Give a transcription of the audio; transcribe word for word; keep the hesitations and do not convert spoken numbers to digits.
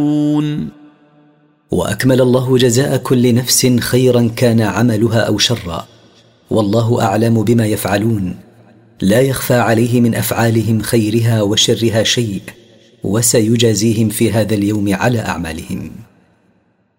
وأكمل الله جزاء كل نفس خيرا كان عملها أو شرا، والله أعلم بما يفعلون، لا يخفى عليه من أفعالهم خيرها وشرها شيء، وسيجازيهم في هذا اليوم على أعمالهم.